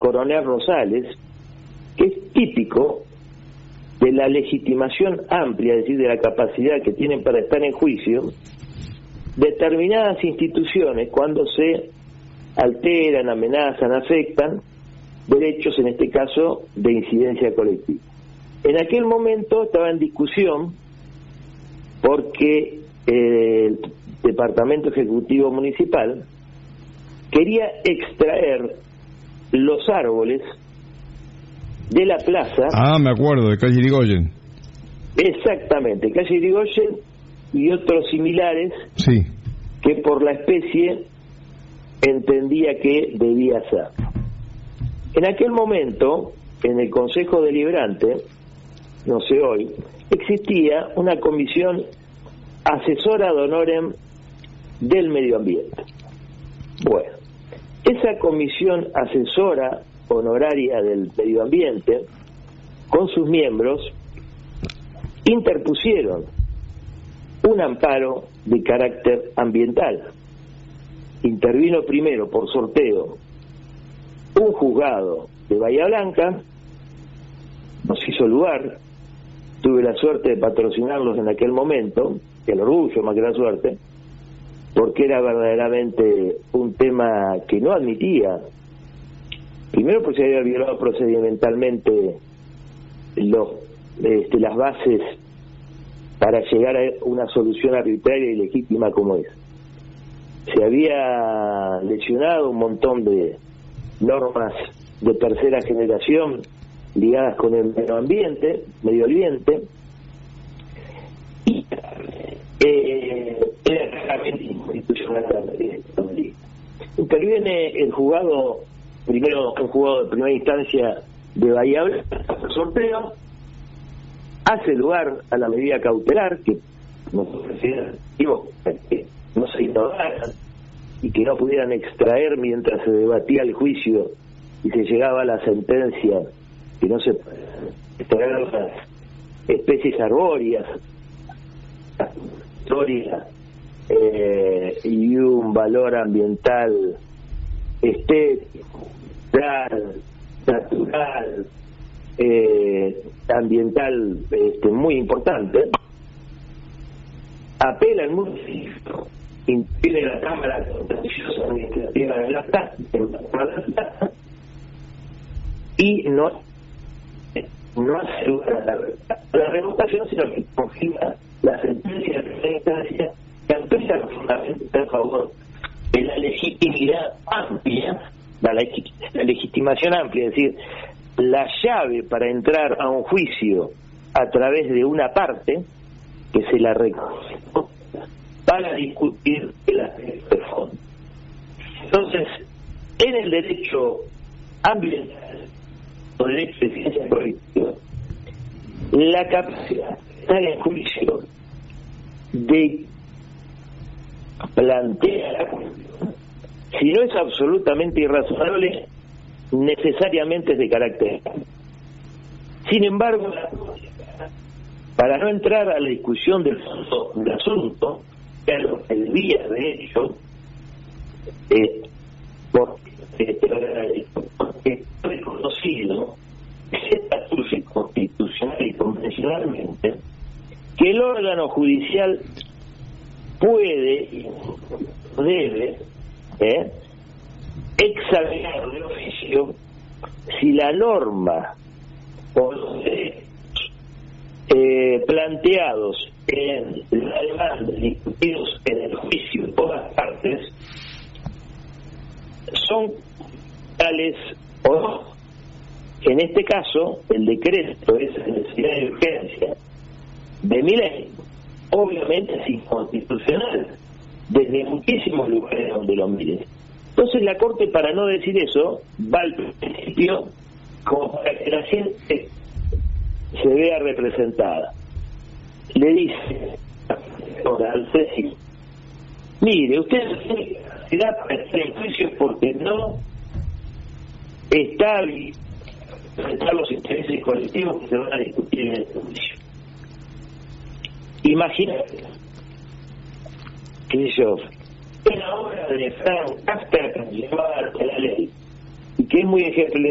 Coronel Rosales, que es típico de la legitimación amplia, es decir, de la capacidad que tienen para estar en juicio determinadas instituciones cuando se alteran, amenazan, afectan derechos, en este caso, de incidencia colectiva. En aquel momento estaba en discusión porque el Departamento Ejecutivo Municipal quería extraer los árboles de la plaza. Me acuerdo, de calle Irigoyen. Exactamente, calle Irigoyen y otros similares, sí, que por la especie entendía que debía ser. En aquel momento, en el Consejo Deliberante, no sé hoy, existía una comisión asesora ad honorem del medio ambiente. Bueno, esa comisión asesora honoraria del medio ambiente, con sus miembros, interpusieron un amparo de carácter ambiental. Intervino primero por sorteo un juzgado de Bahía Blanca, nos hizo lugar, tuve la suerte de patrocinarlos en aquel momento, el orgullo más que la suerte, porque era verdaderamente un tema que no admitía, primero porque se había violado procedimentalmente las bases para llegar a una solución arbitraria y legítima como es. Se había lesionado un montón de normas de tercera generación ligadas con el medio ambiente, y era claramente inconstitucional la medida. Interviene el juzgado, primero un juzgado de primera instancia de Bahía Blanca, por sorteo, hace lugar a la medida cautelar que nosotros que no se ignoraran y que no pudieran extraer mientras se debatía el juicio y se llegaba a la sentencia, que no se extraer las especies arbóreas y un valor ambiental estético, natural, ambiental muy importante. Apela el municipio, impide la Cámara Contenciosa Administrativa de La Plata, y no hace lugar a la revocación, sino que confirma la sentencia de primera instancia que amplía los fundamentos en favor de la legitimidad amplia, la legitimación amplia, es decir, la llave para entrar a un juicio a través de una parte que se la reconoce para discutir el aspecto de fondo. Entonces, en el derecho ambiental o derecho de ciencia colectiva, la capacidad de estar en juicio de plantear la cuestión, si no es absolutamente irrazonable, necesariamente es de carácter. Sin embargo, para no entrar a la discusión del fondo del asunto, que es lo que debía de hecho, porque es reconocido, se establece constitucional y convencionalmente, que el órgano judicial puede y debe examinar de oficio si la norma o los derechos planteados en la demanda, discutidos en el juicio de todas partes, son tales o no. En este caso, el decreto de esa necesidad de urgencia de Milei obviamente es inconstitucional desde muchísimos lugares donde lo miren. Entonces la Corte, para no decir eso, va al principio como para que la gente se vea representada. Le dice al Ceci: mire, usted no tiene capacidad para estar en juicio porque no está los intereses colectivos que se van a discutir en el juicio. Imagínate que yo, en la obra de Frank Kafka, llevada a la ley, y que es muy ejemplar